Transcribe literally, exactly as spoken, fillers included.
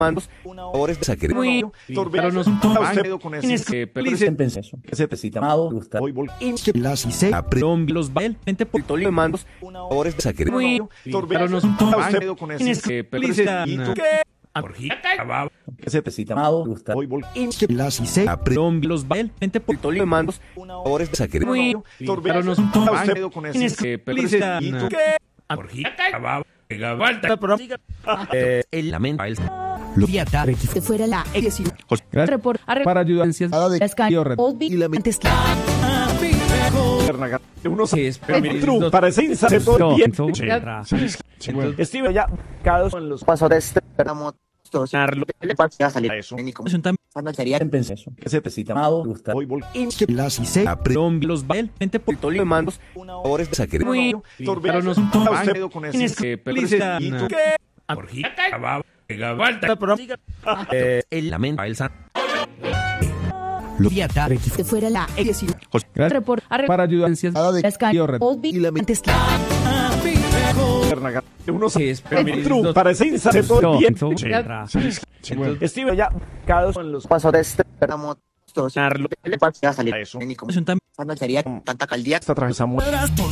mandos, favores de saquear. Muy, pero no es un Usted con en ese. ese Pero dice, pensé eso. Ese Necesita amado, gusta. Hoy vol- Las y se Colombia, los bail, mente por Politolio de mandos, favores de saquear. muy, pero no es un Usted con en ese. ese dice, ¿Y tú qué? Ese necesita amado, gusta. Hoy vol- Las y se Colombia, los bail, mente por Politolio de mandos, favores de saquear. muy, pero no es un Usted con en ese. ese dice, ¿Y tú qué? Eh, el lamento. Lo viata. que fuera la X report para ayudancias las calles Y la mente. Uno se Sí, es pero True, para ese insato No, bien. no. Sí, sí, sí, bueno. Steve ya cados en los Paso de este programa todos Carlos, le va a salir a eso. ni como es un también cuando sería Pensé eso. Ese necesita amado, gusta. Hoy vol- Las y se Colombia, los bail, mente por Politolio de mandos, favores de saquear. muy, pero no es un Usted con en ese. ese dice, ¿Y tú qué? Eh, el lamento. El san. Lo viata. que fuera la X report para ayudancias las calles Y la mente. Uno Sí, se es pero True, para ese insato No, bien. no. Sí, sí, sí, bueno. Steve ya cados en los paso de este programa todos Carlos, le va a salir a eso. ni como es un también cuando sería tanta caldía Está atravesamos.